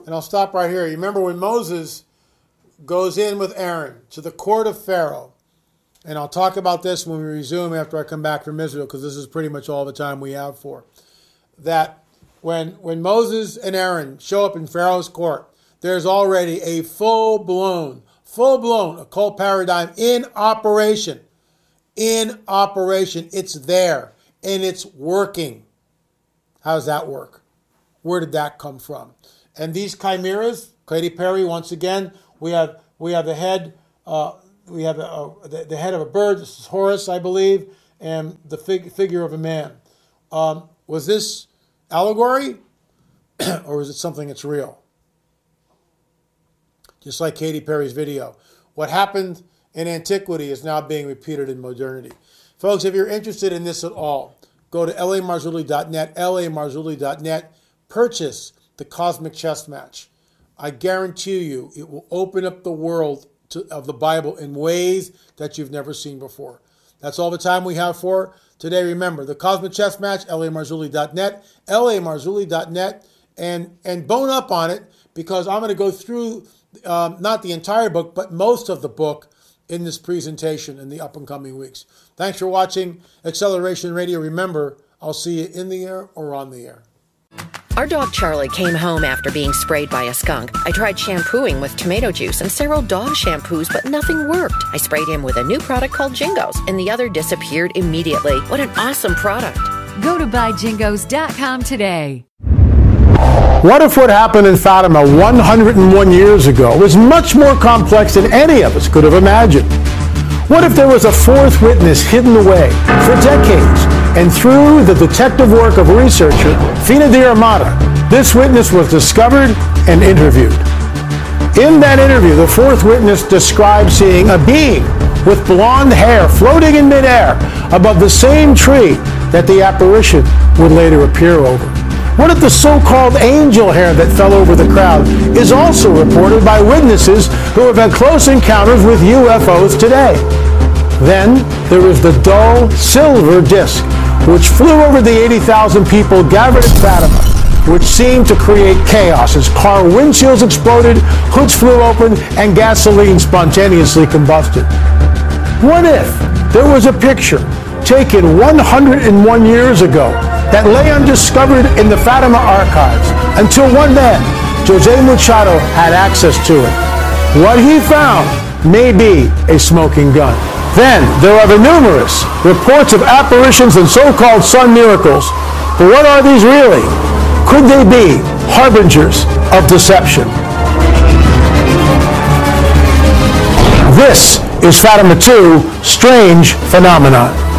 And I'll stop right here. You remember when Moses goes in with Aaron to the court of Pharaoh, and I'll talk about this when we resume after I come back from Israel, because this is pretty much all the time we have for. That when Moses and Aaron show up in Pharaoh's court, there's already a full-blown occult paradigm in operation. In operation. It's there, and it's working. How does that work? Where did that come from? And these chimeras, Katy Perry, once again, we have the head. We have the head of a bird. This is Horus, I believe, and the figure of a man. Was this allegory, or is it something that's real? Just like Katy Perry's video. What happened in antiquity is now being repeated in modernity. Folks, if you're interested in this at all, go to lamarzulli.net, lamarzulli.net, purchase the Cosmic Chess Match. I guarantee you it will open up the world of the Bible in ways that you've never seen before. That's all the time we have for today. Remember, the Cosmic Chess Match, lamarzulli.net, lamarzulli.net, and bone up on it, because I'm going to go through not the entire book, but most of the book in this presentation in the up and coming weeks. Thanks for watching Acceleration Radio. Remember, I'll see you in the air or on the air. Our dog Charlie came home after being sprayed by a skunk. I tried shampooing with tomato juice and several dog shampoos, but nothing worked. I sprayed him with a new product called Jingos, and the other disappeared immediately. What an awesome product. Go to buyjingos.com today. What if what happened in Fatima 101 years ago was much more complex than any of us could have imagined? What if there was a fourth witness hidden away for decades, and through the detective work of researcher Fina Diarmata, this witness was discovered and interviewed? In that interview, the fourth witness described seeing a being with blonde hair floating in midair above the same tree that the apparition would later appear over. What if the so-called angel hair that fell over the crowd is also reported by witnesses who have had close encounters with UFOs today? Then there is the dull silver disc, which flew over the 80,000 people gathered at Fatima, which seemed to create chaos as car windshields exploded, hoods flew open, and gasoline spontaneously combusted. What if there was a picture taken 101 years ago that lay undiscovered in the Fatima archives until one man, Jose Machado, had access to it? What he found may be a smoking gun. Then there are the numerous reports of apparitions and so-called sun miracles. But what are these really? Could they be harbingers of deception? This is Fatima 2, Strange Phenomenon.